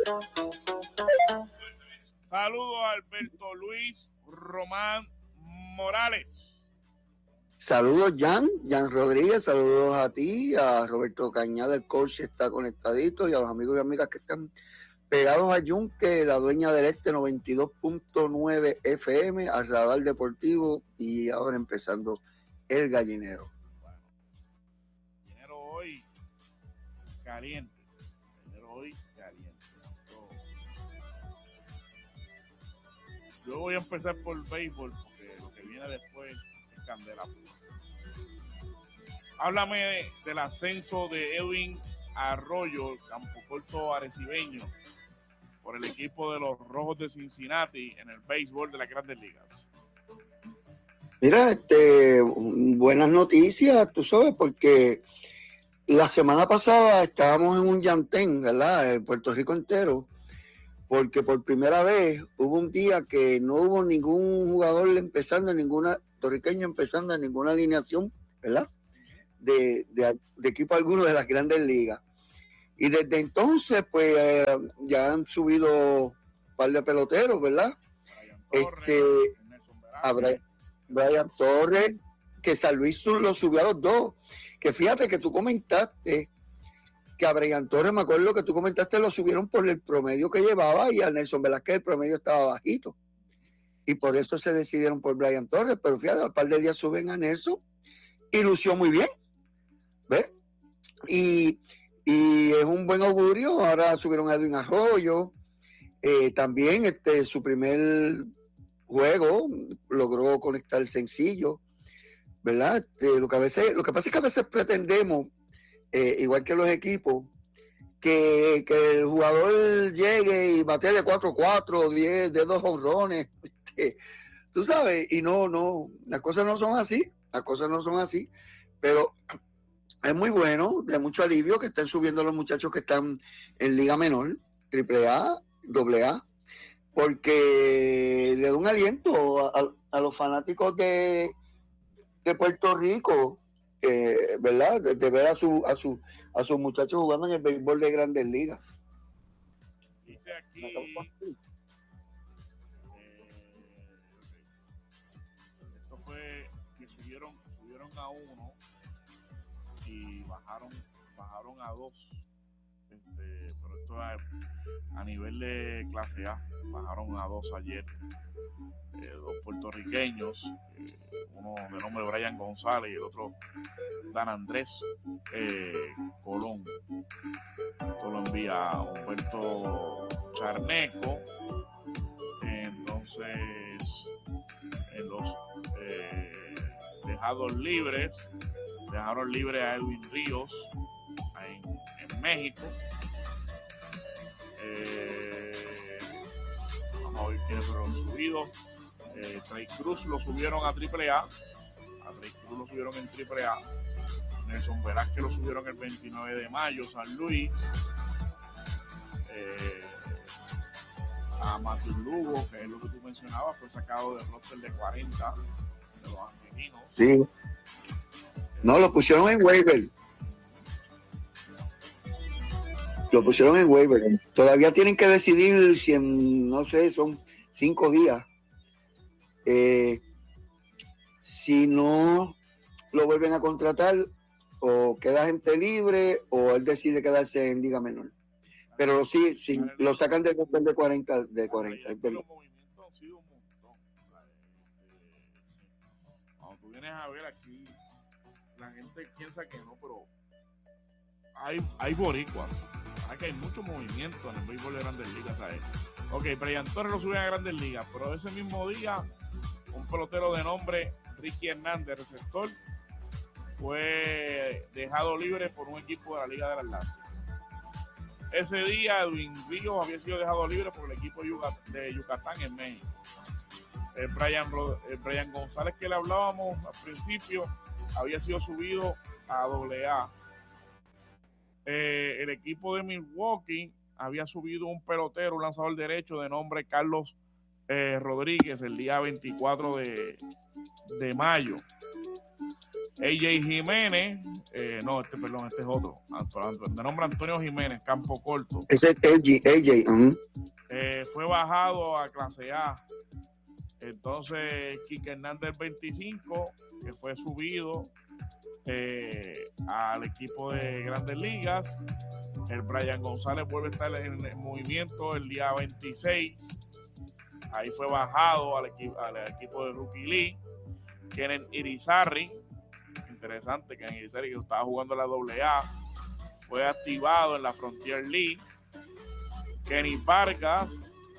Saludos a Alberto Luis Román Morales. Saludos, Jan Rodríguez, saludos a ti, a Roberto Cañada, el coach está conectadito, y a los amigos y amigas que están pegados a Yunque, la dueña del Este 92.9 FM, al Radar Deportivo, y ahora empezando el Gallinero. Bueno, Gallinero hoy caliente. Yo voy a empezar por béisbol porque lo que viene después es candela pura. Háblame del ascenso de Edwin Arroyo, Campocorto arecibeño, por el equipo de los Rojos de Cincinnati en el béisbol de las Grandes Ligas. Mira, buenas noticias, tú sabes, porque la semana pasada estábamos en un llantén, ¿verdad? En Puerto Rico entero, porque por primera vez hubo un día que no hubo ningún jugador puertorriqueño empezando en ninguna alineación, ¿verdad? De equipo alguno de las Grandes Ligas. Y desde entonces, pues, ya han subido un par de peloteros, ¿verdad? Brian Torres, que San Luis lo subió a los dos. Que fíjate que tú comentaste que a Brian Torres, me acuerdo que tú comentaste, lo subieron por el promedio que llevaba, y a Nelson Velázquez el promedio estaba bajito. Y por eso se decidieron por Brian Torres. Pero fíjate, al par de días suben a Nelson y lució muy bien. ¿Ves? Y es un buen augurio. Ahora subieron a Edwin Arroyo. También su primer juego logró conectar sencillo, ¿verdad? Lo que pasa es que a veces pretendemos, igual que los equipos, que el jugador llegue y bate de 4-4, 10, de 2 jonrones, tú sabes, y no, las cosas no son así, pero es muy bueno, de mucho alivio que estén subiendo los muchachos que están en Liga Menor, AAA, AA, porque le da un aliento a los fanáticos de Puerto Rico, ¿verdad? De ver a sus muchachos jugando en el béisbol de Grandes Ligas. Dice aquí esto fue que subieron a 1 y bajaron a 2, pero esto es a nivel de clase A. Bajaron a 2 ayer, 2 puertorriqueños, uno de nombre Brian González y el otro Dan Andrés Colón. Esto lo envía Humberto Charneco. Entonces, en los dejaron libre a Edwin Ríos en México. Vamos a ver quiénes fueron subidos. Trey Cruz lo subieron a AAA. Lo subieron en AAA. Nelson Velázquez lo subieron el 29 de mayo. San Luis. A Matthew Lugo, que es lo que tú mencionabas, fue sacado del roster de 40 de los angelinos. Sí. No, lo pusieron en waiver. Todavía tienen que decidir si no sé, son 5 días. Si no lo vuelven a contratar, o queda gente libre, o él decide quedarse en Liga Menor. Pero sí lo sacan de 40. Los movimientos han sido un montón. Cuando tú vienes a ver aquí, la gente piensa que no, pero hay boricuas. Que hay mucho movimiento en el béisbol de Grandes Ligas, ¿sabes? Ok, Brian Torres lo suben a Grandes Ligas, pero ese mismo día un pelotero de nombre Ricky Hernández, receptor, fue dejado libre por un equipo de la Liga del Atlántico. Ese día Edwin Ríos había sido dejado libre por el equipo de Yucatán en México. Brian González, que le hablábamos al principio, había sido subido a AA. El equipo de Milwaukee había subido un pelotero, un lanzador derecho de nombre Carlos Rodríguez el día 24 de mayo. AJ Jiménez, no, perdón, este es otro, de nombre Antonio Jiménez, campo corto. Ese es AJ. Fue bajado a clase A. Entonces, Quique Hernández 25, que fue subido al equipo de Grandes Ligas. El Brian González vuelve a estar en el movimiento el día 26. Ahí fue bajado al equipo de Rookie League. Kenen Irizarry, interesante, Kenen Irizarry, que estaba jugando en la AA, fue activado en la Frontier League. Kenny Vargas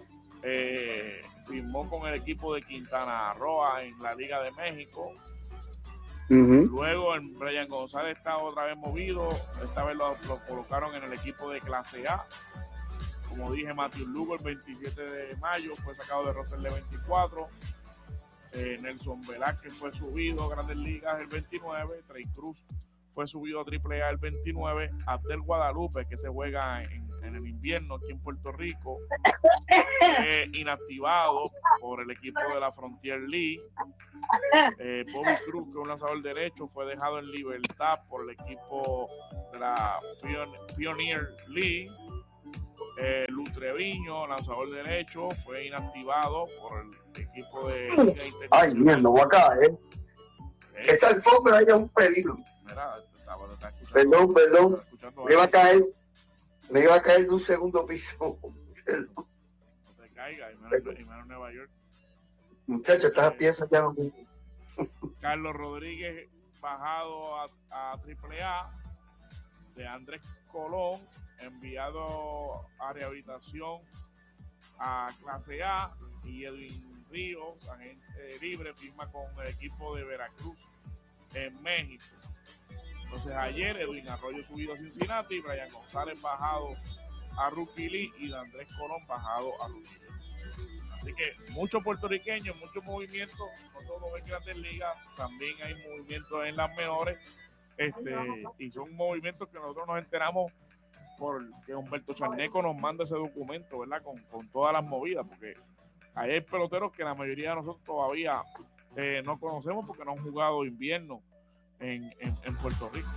firmó con el equipo de Quintana Roo en la Liga de México. Luego el Brian González está otra vez movido, esta vez lo colocaron en el equipo de clase A. Como dije, Matthew Lugo el 27 de mayo fue sacado de roster de 24. Nelson Velázquez fue subido a Grandes Ligas el 29. Trey Cruz fue subido a AAA el 29. Abdel Guadalupe, que se juega en el invierno aquí en Puerto Rico, inactivado por el equipo de la Frontier League. Bobby Cruz, que es un lanzador derecho, fue dejado en libertad por el equipo de la Pioneer League. Luz Treviño, lanzador derecho, fue inactivado por el equipo de Liga Internacional. Ay, mierda, no voy a caer. Esa alfombra es un peligro. Mira, está escuchando, perdón. Me iba a caer de un segundo piso. No te caigas, y menos en Nueva York. Muchachos, estas piezas ya no. Carlos Rodríguez bajado a AAA. De Andrés Colón enviado a rehabilitación a clase A, y Edwin Ríos, agente libre, firma con el equipo de Veracruz en México. Entonces ayer Edwin Arroyo subido a Cincinnati, Brian González bajado a Rookie League y Andrés Colón bajado a Rookie League. Así que muchos puertorriqueños, muchos movimientos, no todos en Grandes Ligas, también hay movimientos en las menores. Y son movimientos que nosotros nos enteramos porque Humberto Charneco nos manda ese documento, ¿verdad? Con todas las movidas, porque hay peloteros que la mayoría de nosotros todavía no conocemos porque no han jugado invierno en Puerto Rico.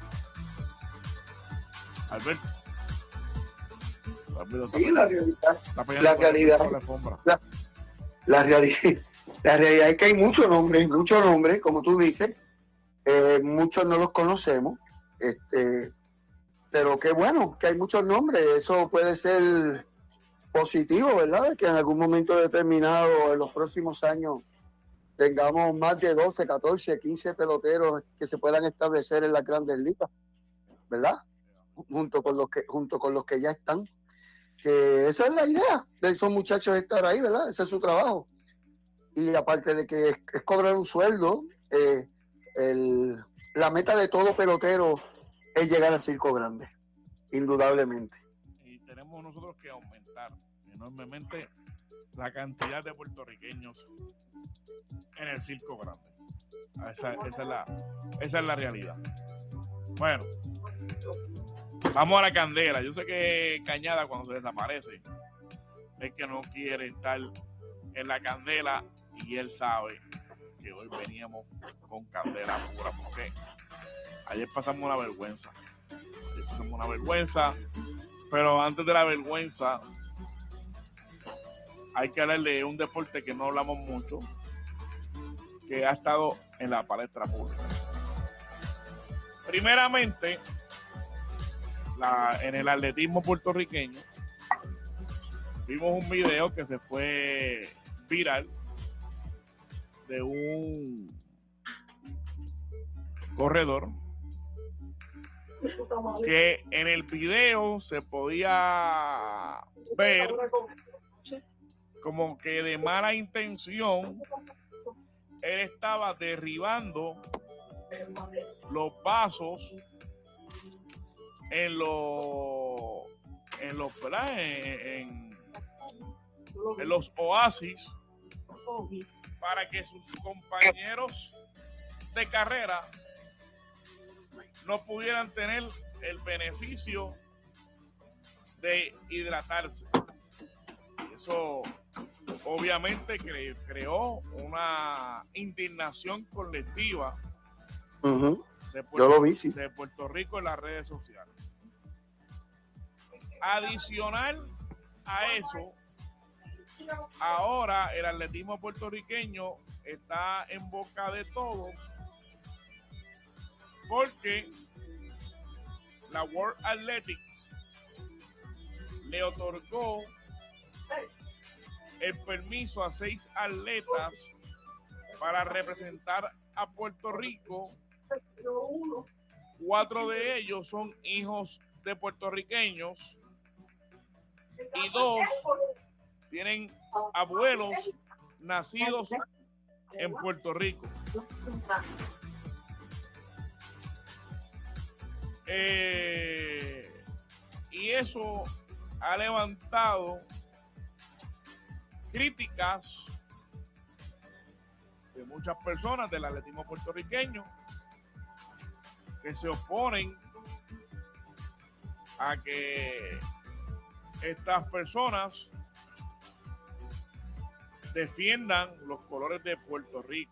Alberto. Sí, la realidad es que hay muchos nombres, como tú dices. Muchos no los conocemos, pero qué bueno que hay muchos nombres. Eso puede ser positivo, ¿verdad? Que en algún momento determinado, en los próximos años, tengamos más de 12, 14, 15 peloteros que se puedan establecer en las Grandes Ligas, ¿verdad? Junto con los que ya están. Que esa es la idea de esos muchachos, estar ahí, ¿verdad? Ese es su trabajo. Y aparte de que es cobrar un sueldo, la meta de todo pelotero es llegar al circo grande, indudablemente. Y tenemos nosotros que aumentar enormemente la cantidad de puertorriqueños en el circo grande. Esa es la realidad. Bueno, vamos a la candela. Yo sé que Cañada, cuando se desaparece, es que no quiere estar en la candela, y él sabe que hoy veníamos con candela pura, porque ayer pasamos una vergüenza, pero antes de la vergüenza hay que hablar de un deporte que no hablamos mucho, que ha estado en la palestra pública. Primeramente, en el atletismo puertorriqueño, vimos un video que se fue viral de un corredor que en el video se podía ver como que de mala intención él estaba derribando los vasos en los oasis para que sus compañeros de carrera no pudieran tener el beneficio de hidratarse. Eso obviamente creó una indignación colectiva Uh-huh. Yo lo vi, sí. De Puerto Rico en las redes sociales. Adicional a eso, ahora el atletismo puertorriqueño está en boca de todos porque la World Athletics le otorgó el permiso a 6 atletas para representar a Puerto Rico. 4 de ellos son hijos de puertorriqueños y 2 tienen abuelos nacidos en Puerto Rico. Y eso ha levantado críticas de muchas personas del atletismo puertorriqueño que se oponen a que estas personas defiendan los colores de Puerto Rico.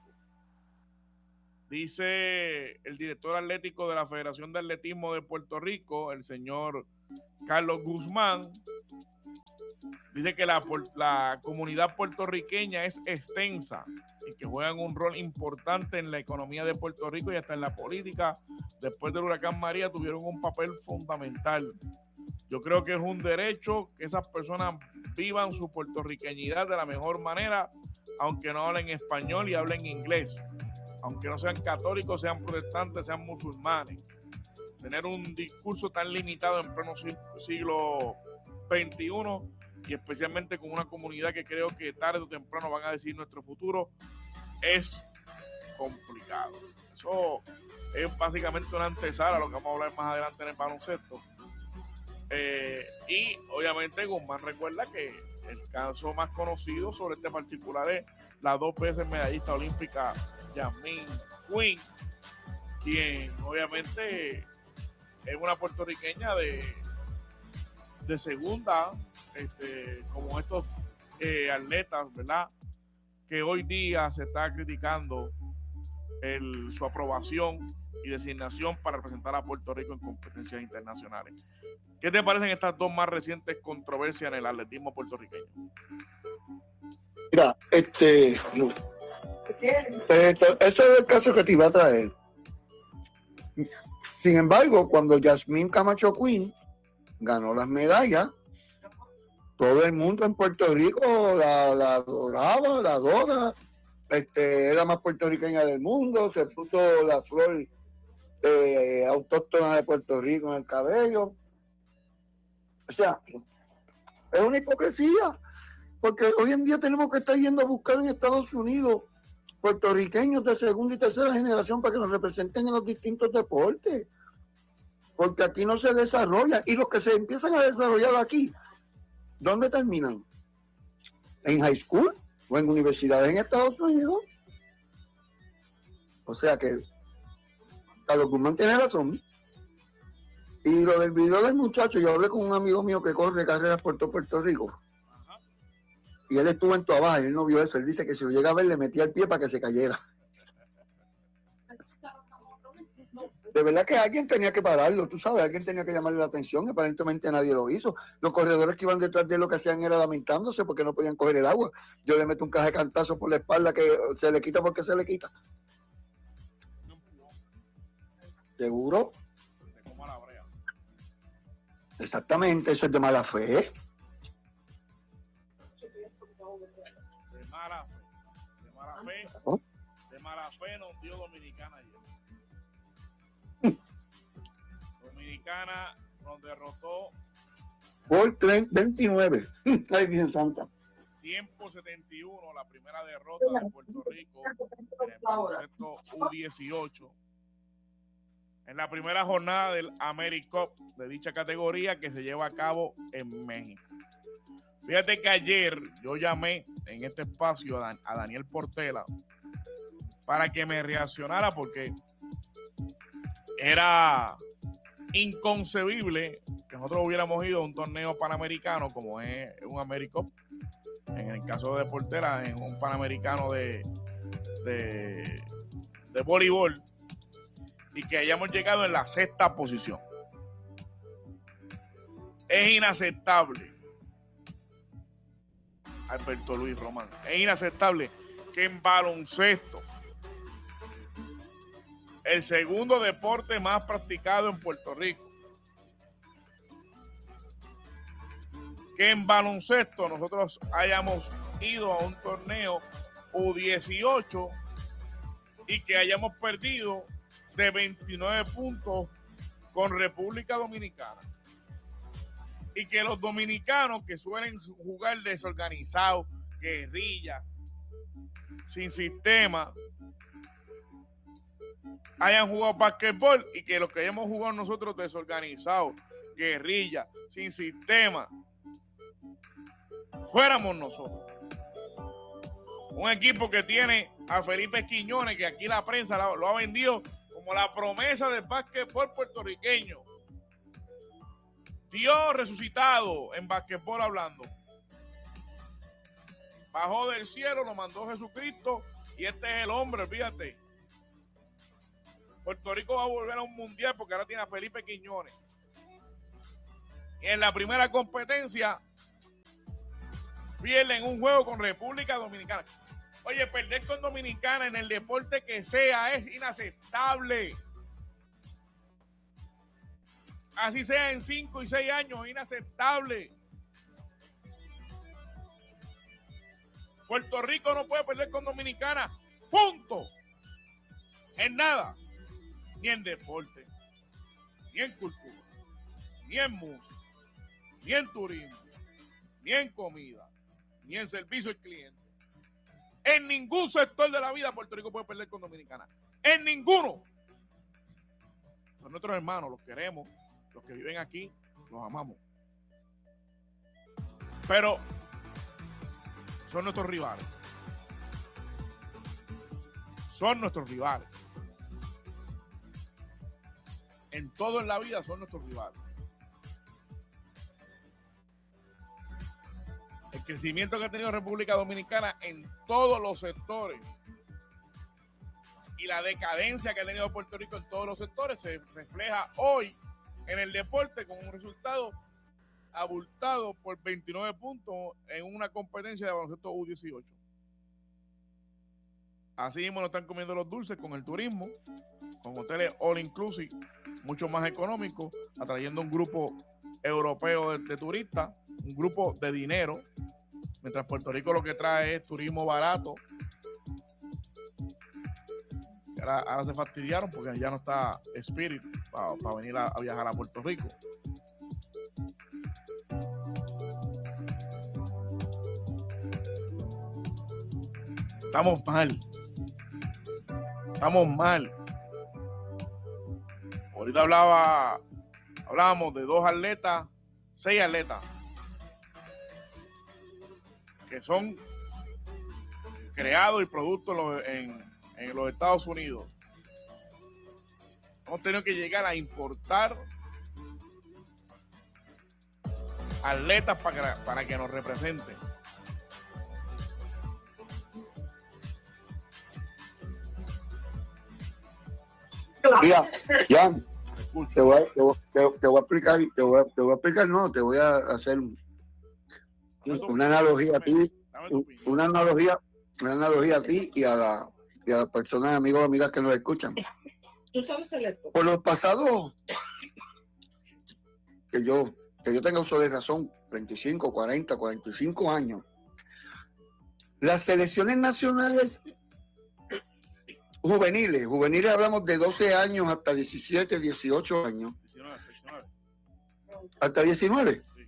Dice el director atlético de la Federación de Atletismo de Puerto Rico, el señor Carlos Guzmán, dice que la comunidad puertorriqueña es extensa y que juegan un rol importante en la economía de Puerto Rico y hasta en la política. Después del huracán María tuvieron un papel fundamental. Yo creo que es un derecho que esas personas vivan su puertorriqueñidad de la mejor manera, aunque no hablen español y hablen inglés, aunque no sean católicos, sean protestantes, sean musulmanes. Tener un discurso tan limitado en pleno siglo XXI y especialmente con una comunidad que creo que tarde o temprano van a decidir nuestro futuro, es complicado. Eso es básicamente una antesala a lo que vamos a hablar más adelante en el baloncesto. Y obviamente Guzmán recuerda que el caso más conocido sobre este particular es la 2 veces medallista olímpica Yasmine Quinn, quien obviamente es una puertorriqueña de segunda, como estos atletas, ¿verdad? Que hoy día se está criticando su aprobación y designación para representar a Puerto Rico en competencias internacionales. ¿Qué te parecen estas 2 más recientes controversias en el atletismo puertorriqueño? Mira, ese es el caso que te iba a traer. Sin embargo, cuando Yasmine Camacho Quinn ganó las medallas, todo el mundo en Puerto Rico la adoraba, la adora. Era más puertorriqueña del mundo, se puso la flor autóctona de Puerto Rico en el cabello. O sea, es una hipocresía, porque hoy en día tenemos que estar yendo a buscar en Estados Unidos puertorriqueños de segunda y tercera generación para que nos representen en los distintos deportes, porque aquí no se desarrolla, y los que se empiezan a desarrollar aquí, ¿dónde terminan? ¿En high school o en universidades en Estados Unidos? O sea que Carlos Guzmán tiene razón. Y lo del video del muchacho, yo hablé con un amigo mío que corre carreras por todo Puerto Rico. Y él estuvo en Tuabaja y él no vio eso. Él dice que si lo llega a ver, le metía el pie para que se cayera. De verdad que alguien tenía que pararlo, tú sabes, alguien tenía que llamarle la atención. Aparentemente nadie lo hizo. Los corredores que iban detrás de él lo que hacían era lamentándose porque no podían coger el agua. Yo le meto un caja de cantazo por la espalda que se le quita porque se le quita. ¿Seguro? Exactamente, eso es de mala fe. De mala fe. De mala fe nos dio Dominicana ayer. Dominicana nos derrotó por 29. Ay, bien santa. 100 por 71, la primera derrota de Puerto Rico en el baloncesto U18. En la primera jornada del AmeriCup de dicha categoría que se lleva a cabo en México. Fíjate que ayer yo llamé en este espacio a Daniel Portela para que me reaccionara porque era inconcebible que nosotros hubiéramos ido a un torneo panamericano como es un AmeriCup, en el caso de Portela, en un panamericano de voleibol, y que hayamos llegado en la 6ª posición. Es inaceptable, Alberto Luis Román, es inaceptable que en baloncesto, el segundo deporte más practicado en Puerto Rico, que en baloncesto nosotros hayamos ido a un torneo U18 y que hayamos perdido de 29 puntos con República Dominicana. Y que los dominicanos que suelen jugar desorganizados, guerrilla, sin sistema, hayan jugado basquetbol y que los que hayamos jugado nosotros desorganizados, guerrilla, sin sistema, fuéramos nosotros. Un equipo que tiene a Felipe Quiñones, que aquí la prensa lo ha vendido como la promesa del basquetbol puertorriqueño. Dios resucitado en basquetbol hablando. Bajó del cielo, lo mandó Jesucristo y este es el hombre, fíjate. Puerto Rico va a volver a un mundial porque ahora tiene a Felipe Quiñones. Y en la primera competencia pierden un juego con República Dominicana. Oye, perder con Dominicana en el deporte que sea es inaceptable. Así sea en 5 y 6 años, inaceptable. Puerto Rico no puede perder con Dominicana, punto. En nada, ni en deporte, ni en cultura, ni en música, ni en turismo, ni en comida, ni en servicio al cliente. En ningún sector de la vida Puerto Rico puede perder con Dominicana. En ninguno. Son nuestros hermanos, los queremos. Los que viven aquí, los amamos. Pero son nuestros rivales. Son nuestros rivales. En todo en la vida son nuestros rivales. El crecimiento que ha tenido República Dominicana en todos los sectores y la decadencia que ha tenido Puerto Rico en todos los sectores se refleja hoy en el deporte con un resultado abultado por 29 puntos en una competencia de baloncesto U18. Así mismo nos están comiendo los dulces con el turismo, con hoteles all inclusive, mucho más económicos, atrayendo un grupo europeo de turistas, un grupo de dinero, mientras Puerto Rico lo que trae es turismo barato. Ahora se fastidiaron porque ya no está Spirit para venir a viajar a Puerto Rico. Estamos mal. Estamos mal. Ahorita hablábamos de 6 atletas que son creados y productos en los Estados Unidos. Hemos tenido que llegar a importar atletas para que nos representen. Mira, Jan, te voy a explicar, no, te voy a hacer una analogía a ti, una analogía a ti y a las personas, amigos o amigas que nos escuchan. ¿Tú sabes esto? Por los pasados, que yo tenga uso de razón, 35, 40, 45 años, las selecciones nacionales juveniles hablamos de 12 años hasta 17, 18 años. 19. Hasta 19. Sí.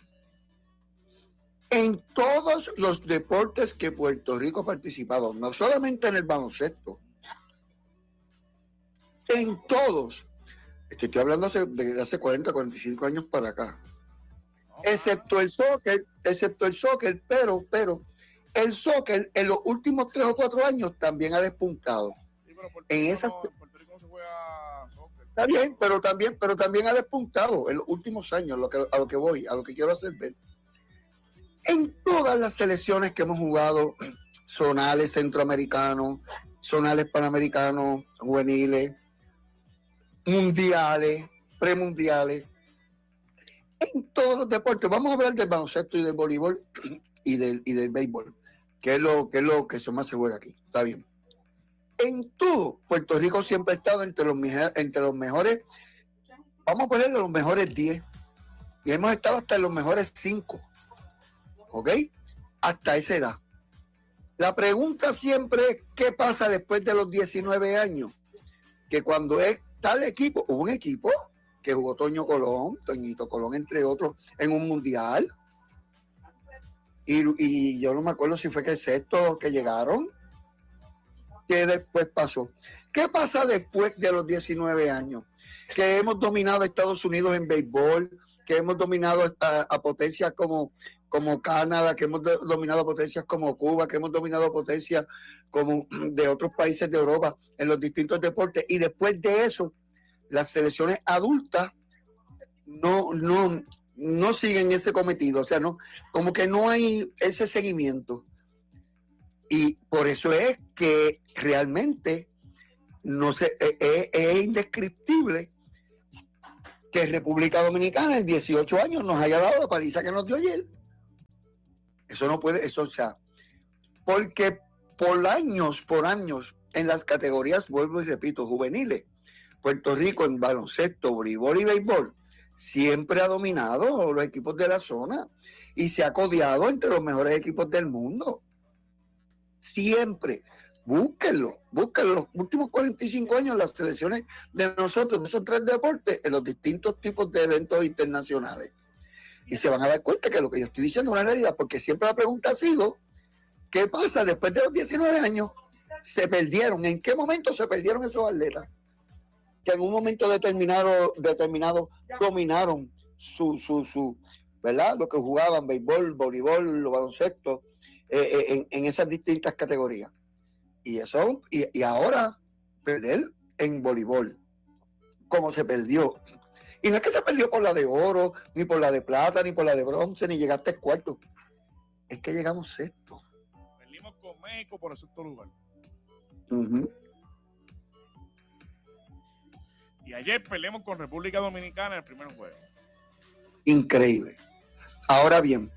En todos los deportes que Puerto Rico ha participado, no solamente en el baloncesto, en todos, estoy hablando de hace 40, 45 años para acá, excepto el soccer, pero el soccer en los últimos 3 o 4 años también ha despuntado. Sí, pero Puerto Rico no se juega soccer. Está bien, pero también ha despuntado en los últimos años, a lo que quiero hacer ver. En todas las selecciones que hemos jugado, zonales centroamericanos, zonales panamericanos, juveniles, mundiales, premundiales, en todos los deportes. Vamos a hablar del baloncesto y del voleibol y del béisbol, que es lo que se más se juega aquí. Está bien. En todo, Puerto Rico siempre ha estado entre los mejores, vamos a ponerle los mejores 10, y hemos estado hasta en los mejores 5, ¿ok? Hasta esa edad. La pregunta siempre es, ¿qué pasa después de los 19 años? Que cuando es tal equipo, hubo un equipo que jugó Toñito Colón, entre otros, en un mundial, y yo no me acuerdo si fue que el sexto que llegaron, que después pasó. ¿Qué pasa después de los 19 años? Que hemos dominado a Estados Unidos en béisbol, que hemos dominado a potencias como Canadá, que hemos dominado potencias como Cuba, que hemos dominado potencias como de otros países de Europa en los distintos deportes, y después de eso las selecciones adultas no siguen ese cometido, o sea, no, como que no hay ese seguimiento, y por eso es que realmente es indescriptible que República Dominicana en 18 años nos haya dado la paliza que nos dio ayer. Eso no puede, eso, o sea, porque por años, en las categorías, vuelvo y repito, juveniles, Puerto Rico en baloncesto, voleibol y béisbol, siempre ha dominado los equipos de la zona y se ha codeado entre los mejores equipos del mundo. Siempre. Búsquenlo. Los últimos 45 años, las selecciones de nosotros, de esos 3 deportes, en los distintos tipos de eventos internacionales. Y se van a dar cuenta que lo que yo estoy diciendo es una realidad, porque siempre la pregunta ha sido, ¿qué pasa después de los 19 años? Se perdieron. ¿En qué momento se perdieron esos atletas? Que en un momento determinado dominaron su ¿verdad? Lo que jugaban, béisbol, voleibol, baloncesto, en esas distintas categorías. Y ahora perder en voleibol, como se perdió. Y no es que se perdió por la de oro, ni por la de plata, ni por la de bronce, ni llegaste cuarto. Es que llegamos sexto. Perdimos con México por el sexto lugar. Uh-huh. Y ayer perdimos con República Dominicana en el primer juego. Increíble. Ahora bien.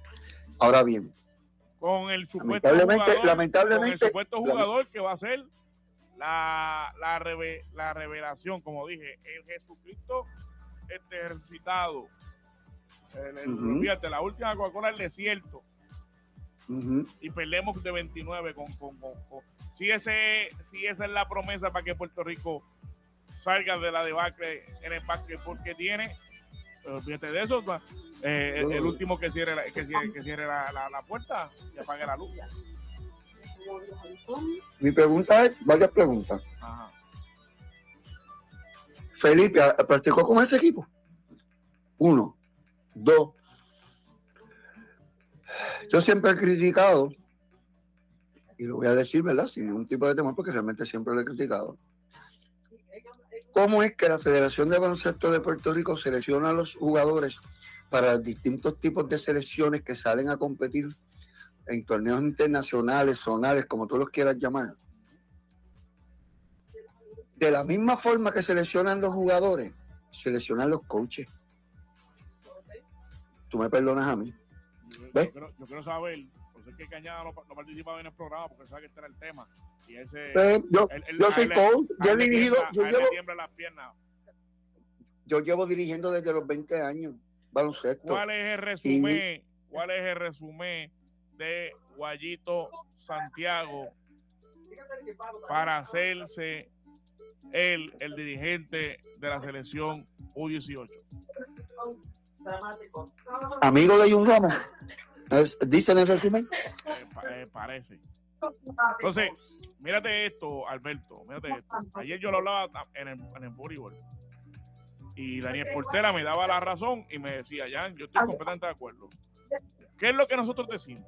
Con el supuesto jugador, lamentablemente, con el supuesto jugador que va a ser la revelación, como dije, el Jesucristo resucitado. Fíjate, la última Coca-Cola del desierto. Y perdemos de 29 si esa es la promesa para que Puerto Rico salga de la debacle en el básquet, porque tiene, fíjate de eso, el último que cierre la puerta y apague la luz. Mi pregunta es, varias preguntas. Ajá. Felipe, ¿practicó con ese equipo? 1, 2. Yo siempre he criticado, y lo voy a decir, ¿verdad? Sin ningún tipo de temor, porque realmente siempre lo he criticado. ¿Cómo es que la Federación de Baloncesto de Puerto Rico selecciona a los jugadores para distintos tipos de selecciones que salen a competir en torneos internacionales, zonales, como tú los quieras llamar? De la misma forma que seleccionan los jugadores, seleccionan los coaches. Tú me perdonas a mí. ¿Ves? Yo quiero saber, por eso es que Cañada no participaba en el programa, porque sabe que este era el tema. Y ese, yo soy coach, yo he dirigido, yo llevo dirigiendo desde los 20 años baloncesto. ¿Cuál es el resumen de Guayito Santiago para hacerse el dirigente de la selección U18? Amigo de Jun Ramos, ¿dicen el resumen? Parece. Entonces, mírate esto, Alberto, Ayer yo lo hablaba en el voleibol y Daniel Portera me daba la razón y me decía, Jan, yo estoy completamente de acuerdo. ¿Qué es lo que nosotros decimos?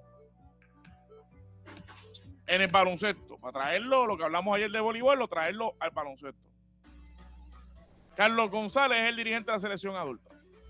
En el baloncesto, para traerlo, lo que hablamos ayer de voleibol, lo traerlo al baloncesto. Carlos González es el dirigente de la selección adulta.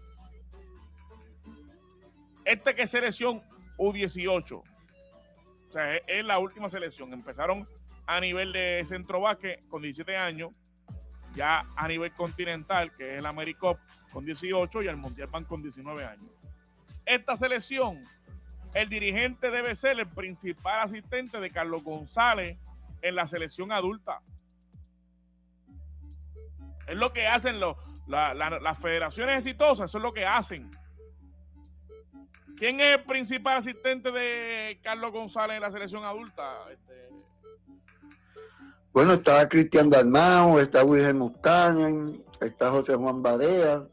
Que es selección U18, o sea, es la última selección. Empezaron a nivel de centro básquet con 17 años ya a nivel continental, que es el AmeriCup con 18 y el Mundial van con 19 años. Esta selección, el dirigente debe ser el principal asistente de Carlos González en la selección adulta. Es lo que hacen las federaciones exitosas, eso es lo que hacen. ¿Quién es el principal asistente de Carlos González en la selección adulta? Bueno, está Cristian Dalmau, está Wilhelm Mustanen, está José Juan Barea.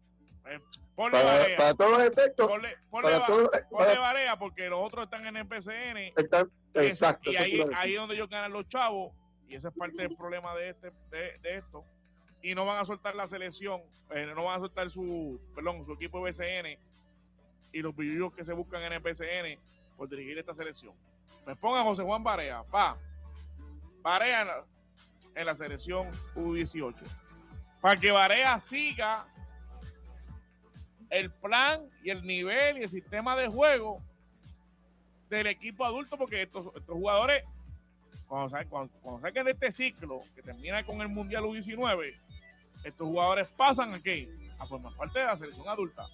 Para todos los efectos. Ponle Barea porque los otros están en el PCN. Exacto. Y ahí es donde ellos ganan los chavos. Y esa es parte del problema de esto. Y no van a soltar la selección, no van a soltar su equipo de BCN y los billullos que se buscan en el BCN por dirigir esta selección. Me pongan José Juan Barea, Barea en la selección U18. Para que Barea siga el plan y el nivel y el sistema de juego del equipo adulto, porque estos jugadores, cuando saquen de este ciclo que termina con el Mundial U19, estos jugadores pasan aquí a formar parte de la selección adulta.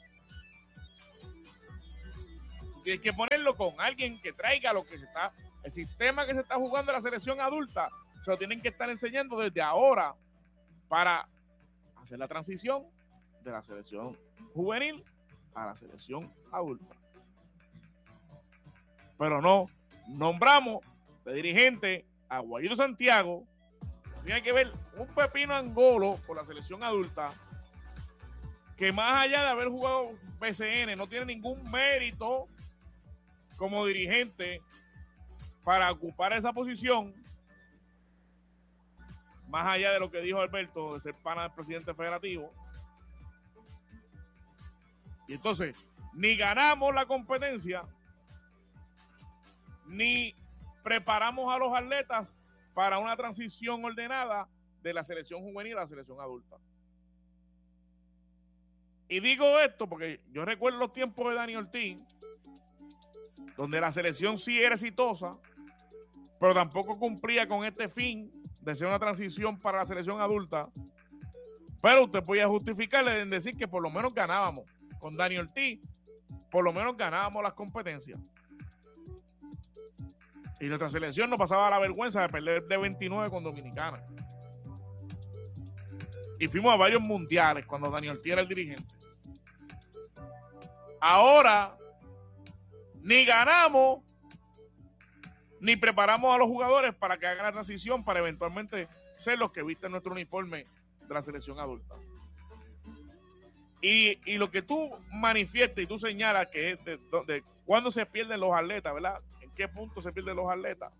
Tienes que ponerlo con alguien que traiga el sistema que se está jugando en la selección adulta. Se lo tienen que estar enseñando desde ahora para hacer la transición de la selección juvenil a la selección adulta. Pero no nombramos de dirigente a Guayito Santiago. Tiene que ver un pepino angolo por la selección adulta, que más allá de haber jugado PCN no tiene ningún mérito como dirigente para ocupar esa posición, más allá de lo que dijo Alberto de ser pana del presidente federativo. Y entonces ni ganamos la competencia ni preparamos a los atletas para una transición ordenada de la selección juvenil a la selección adulta. Y digo esto porque yo recuerdo los tiempos de Dani Ortiz, donde la selección sí era exitosa, pero tampoco cumplía con este fin de ser una transición para la selección adulta. Pero usted podía justificarle en decir que por lo menos ganábamos. Con Dani Ortiz, por lo menos ganábamos las competencias. Y nuestra selección no pasaba la vergüenza de perder de 29 con Dominicana. Y fuimos a varios mundiales cuando Dani Ortiz era el dirigente. Ahora, ni ganamos, ni preparamos a los jugadores para que hagan la transición para eventualmente ser los que visten nuestro uniforme de la selección adulta. Y lo que tú manifiestas y tú señalas que es de cuándo se pierden los atletas, ¿verdad? ¿En qué punto se pierden los atletas?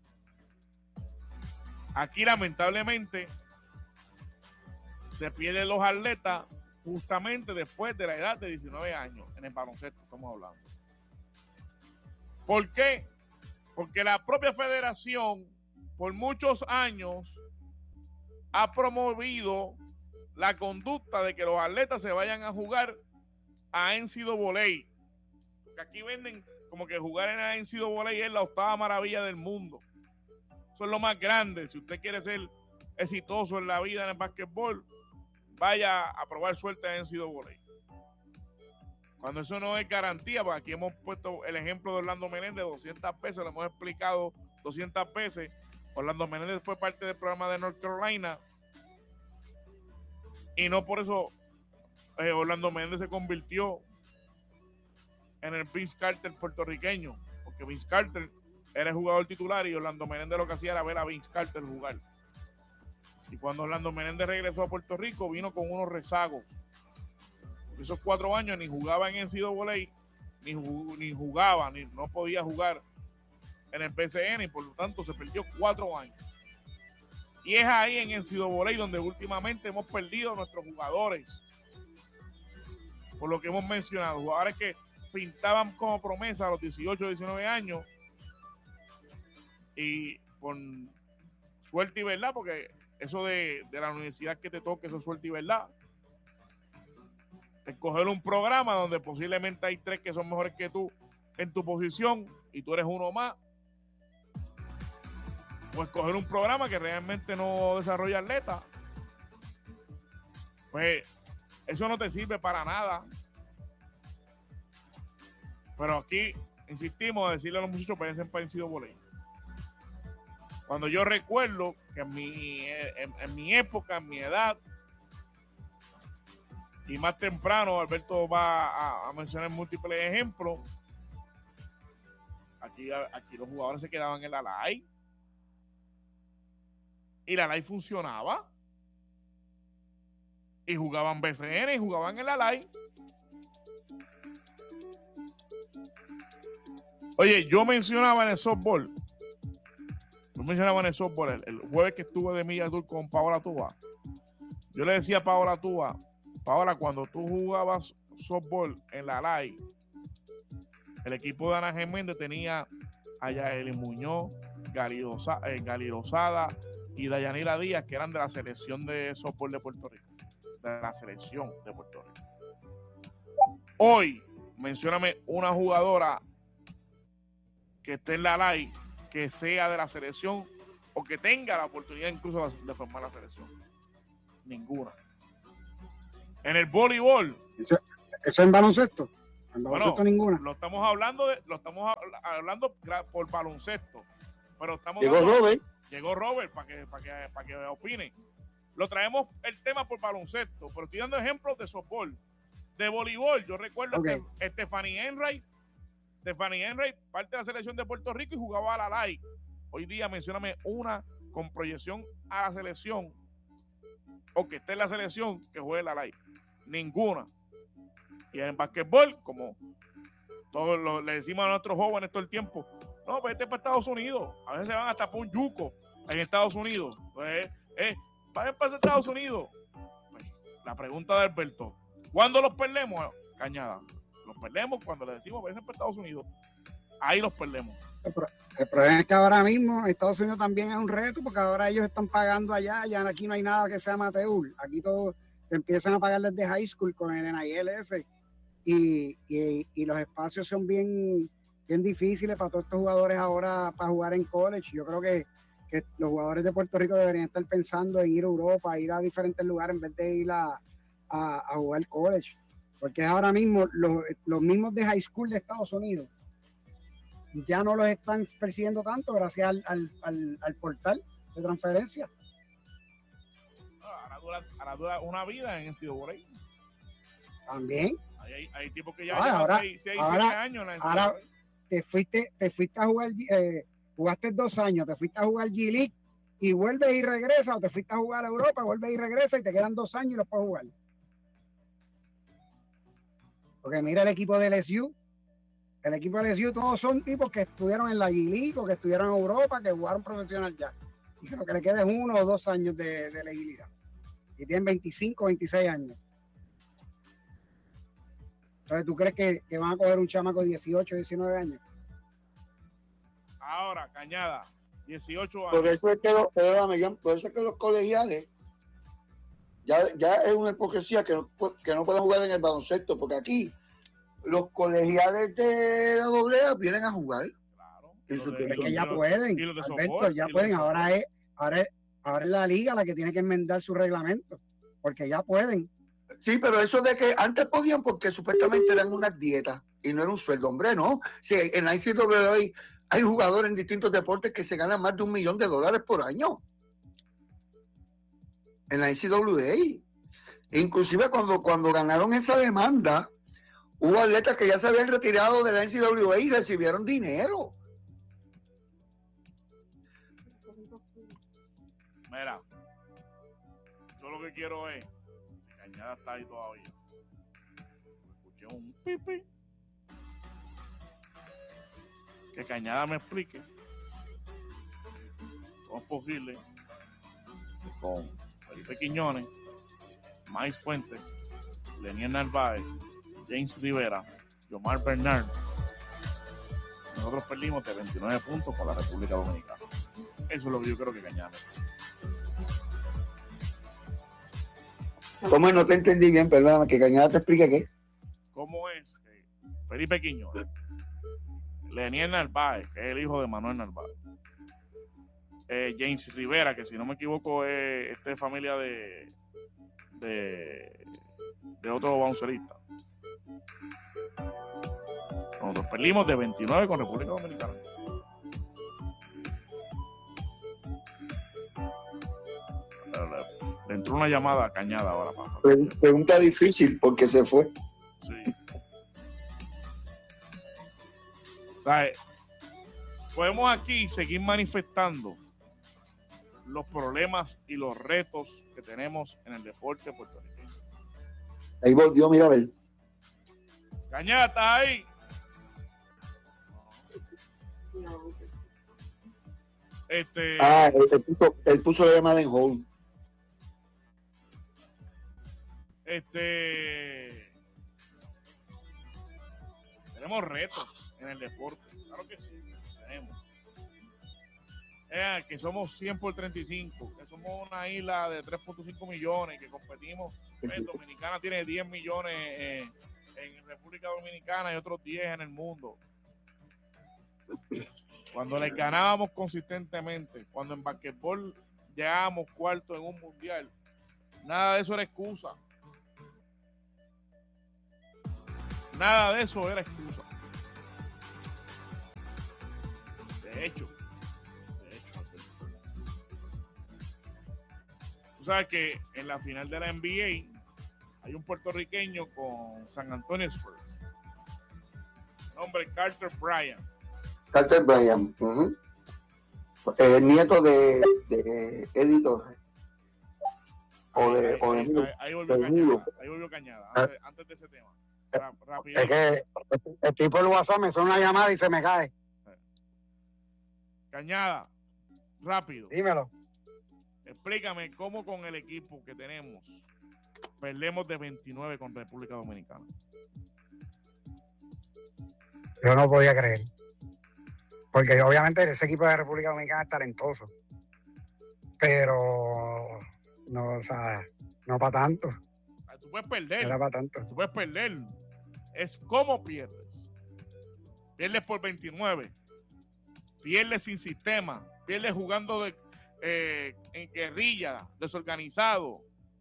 Aquí lamentablemente se pierden los atletas justamente después de la edad de 19 años en el baloncesto estamos hablando. ¿Por qué? Porque la propia federación por muchos años ha promovido la conducta de que los atletas se vayan a jugar a NCAA. Porque aquí venden como que jugar en la NCAA es la octava maravilla del mundo. Eso es lo más grande. Si usted quiere ser exitoso en la vida en el básquetbol, vaya a probar suerte en NCAA. Cuando eso no es garantía, porque aquí hemos puesto el ejemplo de Orlando Menéndez 200 veces, lo hemos explicado 200 veces. Orlando Menéndez fue parte del programa de North Carolina y no por eso Orlando Menéndez se convirtió en el Vince Carter puertorriqueño, porque Vince Carter era el jugador titular y Orlando Menéndez lo que hacía era ver a Vince Carter jugar. Y cuando Orlando Menéndez regresó a Puerto Rico, vino con unos rezagos. Esos 4 años ni jugaba en NCAA, ni jugaba, ni no podía jugar en el PCN, y por lo tanto se perdió 4 años. Y es ahí en NCAA donde últimamente hemos perdido a nuestros jugadores. Por lo que hemos mencionado, jugadores que pintaban como promesa a los 18, 19 años, y con suerte y verdad, porque eso de la universidad que te toque, eso es suerte y verdad. Escoger un programa donde posiblemente hay 3 que son mejores que tú en tu posición y tú eres uno más. O escoger un programa que realmente no desarrolla atletas Pues eso no te sirve para nada. Pero aquí insistimos a decirle a los muchachos que vayan para NCAA. Cuando yo recuerdo que en mi época, en mi edad, y más temprano, Alberto va a mencionar múltiples ejemplos, aquí los jugadores se quedaban en la LAI. Y la LAI funcionaba. Y jugaban BCN y jugaban en la LAI. Oye, yo mencionaba en el softball. El jueves que estuve de Milla Tour con Paola Túa. Yo le decía a Paola Túa, Paola, cuando tú jugabas softball en la LAI, el equipo de Ana Geméndez tenía a Yaeli Muñoz, Gali Lozada y Dayanira Díaz, que eran de la selección de softball de Puerto Rico. De la selección de Puerto Rico. Hoy, mencióname una jugadora que esté en la LAI, que sea de la selección o que tenga la oportunidad incluso de formar la selección. Ninguna. En el voleibol. ¿Eso en baloncesto? En baloncesto ninguna. Lo estamos hablando por baloncesto. Pero estamos llegó Robert para que opine. Lo traemos el tema por baloncesto, pero estoy dando ejemplos de softball. De voleibol, yo recuerdo que Stephanie Enright, parte de la selección de Puerto Rico y jugaba a la LAI. Hoy día mencióname una con proyección a la selección o que esté en la selección que juegue la LAI. Ninguna. Y en basquetbol, como todos le decimos a nuestros jóvenes todo el tiempo, no, vete para Estados Unidos. A veces se van hasta por un yuco en Estados Unidos. Pues, vayan para Estados Unidos. Pues, la pregunta de Alberto, ¿cuándo los perdemos, Cañada? Los perdemos cuando le decimos vayan para Estados Unidos. Ahí los perdemos. El problema es que ahora mismo Estados Unidos también es un reto porque ahora ellos están pagando allá, ya aquí no hay nada que sea amateur. Aquí todos te empiezan a pagar desde high school con el NILS y los espacios son bien difíciles para todos estos jugadores ahora para jugar en college. Yo creo que los jugadores de Puerto Rico deberían estar pensando en ir a Europa, ir a diferentes lugares en vez de ir a jugar college. Porque ahora mismo los mismos de high school de Estados Unidos ya no los están persiguiendo tanto gracias al portal de transferencia. Ahora dura una vida en NCAA. También. Hay tipos que ya llevan 6 años en la NCAA. Ahora te fuiste a jugar, jugaste 2 años, te fuiste a jugar G-League y vuelves y regresas, o te fuiste a jugar a Europa, vuelves y regresas y te quedan 2 años y los puedes jugar. Porque mira el equipo de LSU. El equipo de LSU todos son tipos que estuvieron en la G-League o que estuvieron en Europa, que jugaron profesional ya. Y creo que le queden 1 o 2 años de elegibilidad. Y tienen 25, 26 años. Entonces, ¿tú crees que van a coger un chamaco de 18, 19 años? Ahora, Cañada, 18 años. Por eso es que los colegiales ya es una hipocresía que no pueden jugar en el baloncesto, porque aquí los colegiales de la AA vienen a jugar. Claro. Es que ya pueden, Alberto, ya pueden. Ahora es la liga la que tiene que enmendar su reglamento, porque ya pueden. Sí, pero eso de que antes podían porque supuestamente eran unas dietas y no era un sueldo, hombre, ¿no? Sí, en la NCAA hay jugadores en distintos deportes que se ganan más de $1 millón por año. En la NCAA. Inclusive cuando ganaron esa demanda, hubo atletas que ya se habían retirado de la NCAA y recibieron dinero. Mira, yo lo que quiero es, si Cañada está ahí todavía, escuché un pipi, que Cañada me explique cómo es posible que con Felipe Quiñones, Mais Fuentes, Leniel Narváez, James Rivera, Yomar Bernard, nosotros perdimos de 29 puntos con la República Dominicana. Eso es lo que yo creo que Cañada. ¿Cómo no te entendí bien? Perdóname, que Cañada te explique qué. ¿Cómo es que Felipe Quiñones, Leniel Narváez, que es el hijo de Manuel Narváez, James Rivera, que si no me equivoco es familia de de otro baloncelista. Nosotros perdimos de 29 con República Dominicana. Le entró una llamada a Cañada ahora, papá. Pregunta difícil porque se fue. Sí. O sea, podemos aquí seguir manifestando los problemas y los retos que tenemos en el deporte puertorriqueño. Ahí volvió, mira a ver. Cañada, ¿estás ahí? Él puso la llamada en hold. Tenemos retos en el deporte, claro que sí, tenemos. Que somos 100 por 35, que somos una isla de 3.5 millones, que competimos. Dominicana tiene 10 millones en República Dominicana y otros 10 en el mundo. Cuando les ganábamos consistentemente, cuando en basquetbol llegábamos cuarto en un mundial, nada de eso era excusa. Nada de eso era excusa. De hecho. Tú sabes que en la final de la NBA hay un puertorriqueño con San Antonio Spurs. Nombre Carter Bryant. Carter Bryant. El nieto de Eddie Torres. Ahí volvió Cañada. Antes de ese tema. Rápido. Es que el tipo del WhatsApp me suena una llamada y se me cae. Cañada, rápido. Dímelo. Explícame cómo con el equipo que tenemos perdemos de 29 con República Dominicana. Yo no podía creer. Porque obviamente ese equipo de República Dominicana es talentoso. Pero no, o sea, no para tanto. Tú puedes perder. Era para tanto. Tú puedes perder. Es cómo pierdes. Pierdes por 29. Pierdes sin sistema. Pierdes jugando en guerrilla, desorganizado.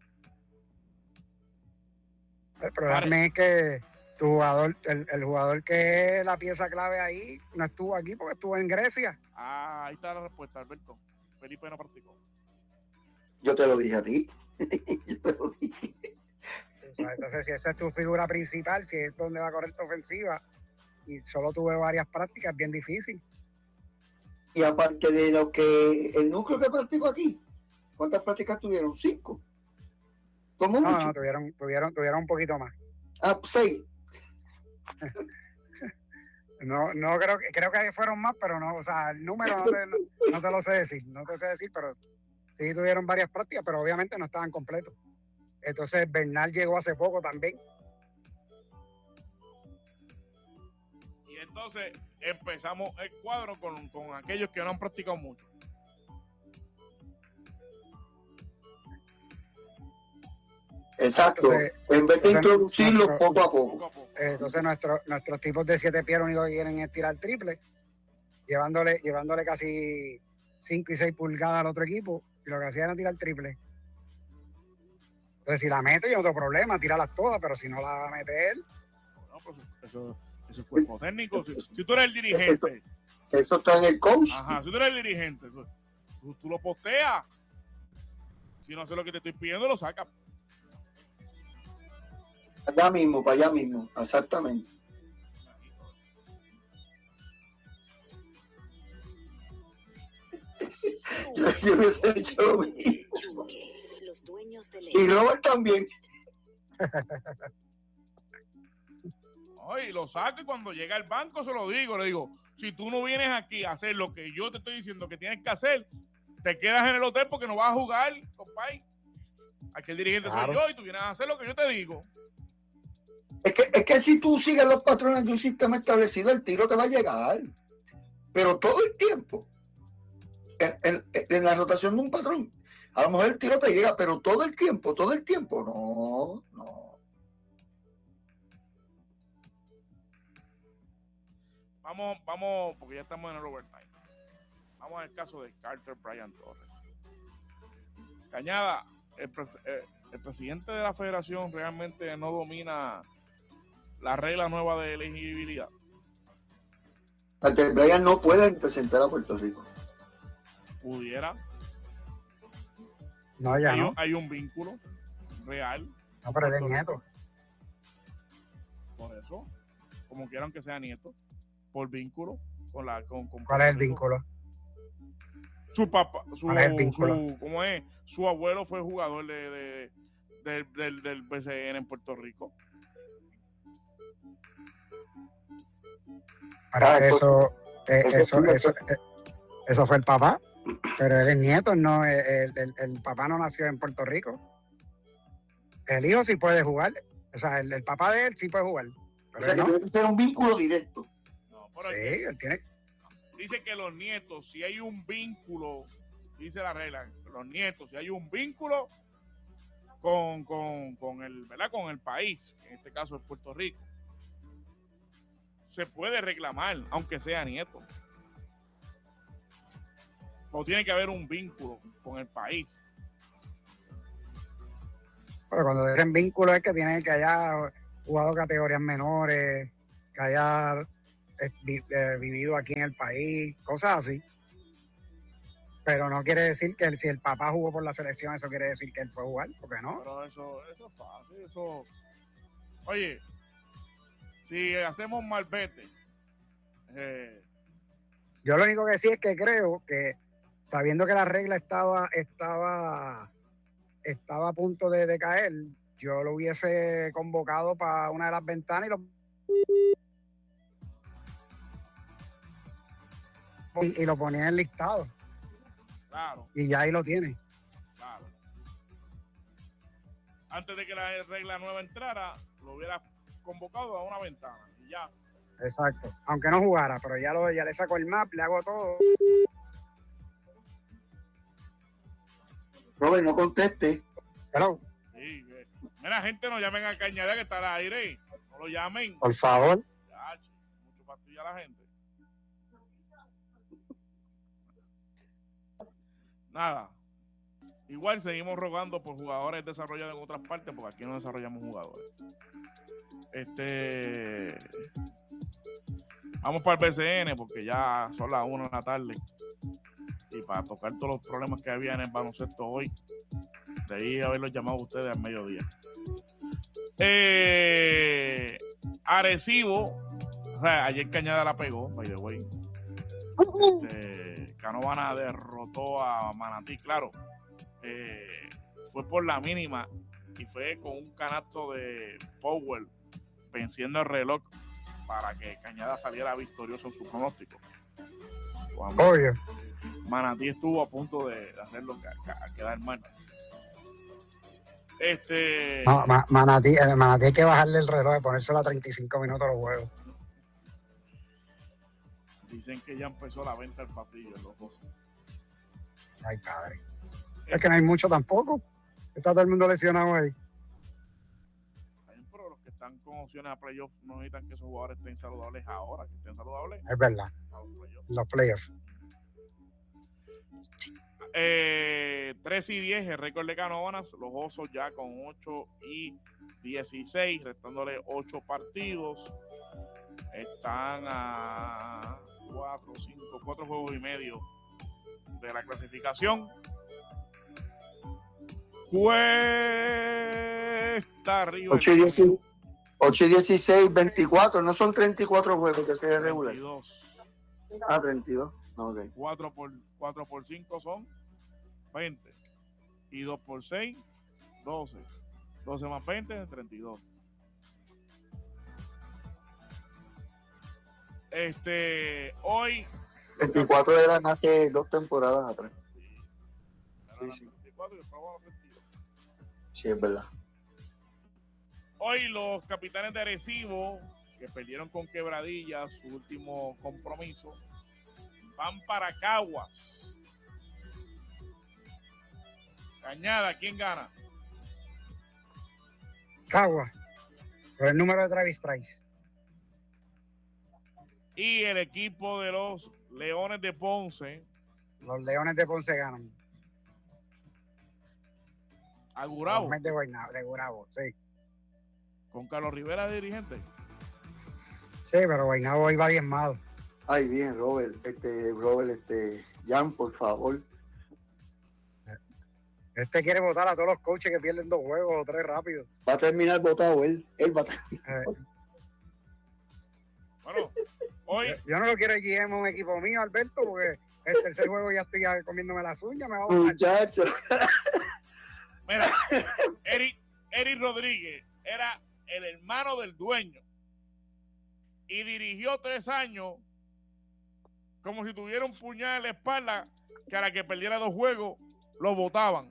El problema es que tu jugador, el jugador que es la pieza clave ahí, no estuvo aquí porque estuvo en Grecia. Ahí está la respuesta, Alberto. Felipe no practicó. Yo te lo dije a ti. Yo te lo dije. Entonces, si esa es tu figura principal, si es donde va a correr tu ofensiva, y solo tuve varias prácticas, es bien difícil. Y aparte de lo que el núcleo que practicó aquí, ¿cuántas prácticas tuvieron? 5. ¿Cómo mucho? No, tuvieron un poquito más. 6. No creo que fueron más, pero no, o sea, el número no te lo sé decir, pero sí tuvieron varias prácticas, pero obviamente no estaban completos. Entonces Bernal llegó hace poco también. Y entonces empezamos el cuadro con aquellos que no han practicado mucho. Exacto. Entonces, en vez de introducirlo poco a poco. Entonces nuestros tipos de 7 pies lo único que quieren es tirar triple, llevándole casi 5 y 6 pulgadas al otro equipo, y lo que hacían era tirar triple. Entonces, si la mete, hay otro problema, tírala todas, pero si no la va a meter. No, pues eso es cuerpo técnico. Si tú eres el dirigente. Eso está en el coach. Ajá, si tú eres el dirigente, tú lo posteas. Si no haces lo que te estoy pidiendo, lo sacas. Para allá mismo, exactamente. Yo hubiese hecho lo mismo. Y Robert también. Ay, lo saco y cuando llega al banco se lo digo. Le digo, si tú no vienes aquí a hacer lo que yo te estoy diciendo que tienes que hacer, te quedas en el hotel porque no vas a jugar, compadre. Aquí el dirigente soy yo y tú vienes a hacer lo que yo te digo. Es que si tú sigues los patrones de un sistema establecido, el tiro te va a llegar. Pero todo el tiempo, en la rotación de un patrón, a lo mejor el tiro te llega, pero todo el tiempo, no. Vamos, porque ya estamos en el overtime. Vamos al caso de Carter Bryant Torres. Cañada, el presidente de la federación realmente no domina la regla nueva de elegibilidad. Walter Bryant no puede representar a Puerto Rico. Pudiera. No, ya no. Hay un vínculo real. No, pero es el nieto. Por eso, como quieran que sea nieto, por vínculo con ¿Cuál es el vínculo? Su papá, ¿Cuál es el vínculo? ¿cómo es? Su abuelo fue jugador del BCN en Puerto Rico. Para eso fue el papá, pero él es nieto, no, el papá no nació en Puerto Rico. El hijo sí puede jugar, o sea, el papá de él sí puede jugar. Pero o sea, que tiene que ser un vínculo directo. No, pero sí, él tiene. Dice que los nietos, si hay un vínculo, dice la regla, los nietos, si hay un vínculo con el, ¿verdad? Con el país, en este caso es Puerto Rico, se puede reclamar, aunque sea nieto. O tiene que haber un vínculo con el país. Pero cuando dicen vínculo es que tiene que haya jugado categorías menores, que haya vivido aquí en el país, cosas así. Pero no quiere decir que si el papá jugó por la selección, eso quiere decir que él puede jugar, porque no. Pero eso es fácil, eso. Oye, si hacemos malvete, yo lo único que sí es que creo que, sabiendo que la regla estaba a punto de caer, yo lo hubiese convocado para una de las ventanas y lo ponía en el listado. claro, Y ya ahí lo tiene. claro. Antes de que la regla nueva entrara, lo hubiera convocado a una ventana y ya. Exacto. Aunque no jugara, pero ya le saco el map, le hago todo. Robert, no conteste. Pero, Sí, mira, gente, no llamen a Cañada que está al aire. No lo llamen. por favor. Ya, mucho pastilla la gente. Nada. Igual seguimos rogando por jugadores desarrollados en otras partes, porque aquí no desarrollamos jugadores. Vamos para el BCN, porque ya son las 1 de la tarde. Y para tocar todos los problemas que había en el baloncesto hoy, debí haberlos llamado a ustedes al mediodía. Arecibo, o sea, ayer Cañada la pegó, by the way. Canóvana derrotó a Manatí, claro. Fue por la mínima y fue con un canasto de Powell venciendo el reloj para que Cañada saliera victorioso en su pronóstico. Obvio. Manatí estuvo a punto de hacerlo quedar mal. No, Manatí hay que bajarle el reloj, de ponérselo a 35 minutos los juegos. Dicen que ya empezó la venta al pasillo en los dos. Ay, padre. Es que no hay mucho tampoco. Está todo el mundo lesionado ahí. Pero los que están con opciones a playoff no necesitan que esos jugadores estén saludables ahora, que estén saludables. Es verdad. Los playoffs. 3-10 el récord de Canóvanas, los Osos ya con 8-16, restándole 8 partidos. Están a 4 juegos y medio de la clasificación. Cuesta arriba. 8-16, 24, no son 34 juegos que sería regular. 32. 32. Okay. 4 por 5 son 20. Y 2 por 6, 12. 12 más 20, 32. Hoy 24 eran hace 2 temporadas atrás. Sí. 24 y después vamos a 22. Sí, es verdad. Hoy los Capitanes de Arecibo, que perdieron con Quebradilla su último compromiso, van para Caguas. Cañada, ¿quién gana? Caguas. Por el número de Travis Trice. Y el equipo de los Leones de Ponce. Los Leones de Ponce ganan. A Gurabo. De Guaynabo, de Gurabo, sí. Con Carlos Rivera de dirigente. Sí, pero Guaynabo iba diezmado. Ay, bien, Robert, Jan, por favor. Quiere votar a todos los coaches que pierden 2 juegos o 3 rápido. Va a terminar votado él va a terminar. Bueno, hoy... Yo no lo quiero GM en un equipo mío, Alberto, porque el tercer juego ya estoy comiéndome las uñas, me va a votar. Muchacho. Mira, Eric Rodríguez era el hermano del dueño y dirigió 3 años como si tuviera un puñal en la espalda, que a la que perdiera 2 juegos lo votaban.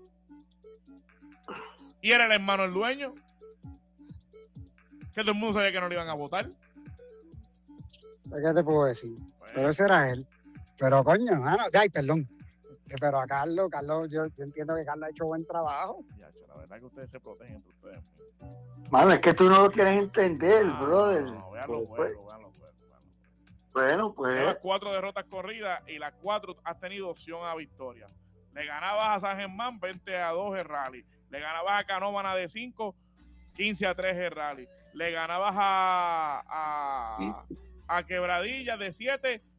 Y era el hermano del dueño, que todo el mundo sabía que no le iban a votar. ¿Qué te puedo decir? Bueno. Pero ese era él. Pero coño, ay, perdón. Pero a Carlos, yo entiendo que Carlos ha hecho buen trabajo. Ya, la verdad que ustedes se protegen entre ustedes. Mano, es que tú no lo quieres entender, brother. No, vean los Pues, juegos, vean los juegos. bueno, pues. Las 4 derrotas corridas y las 4 has tenido opción a victoria. Le ganabas a San Germán 20-2 el rally. Le ganabas a Canóvana de 5, 15-3 el rally. Le ganabas a Quebradilla de 7,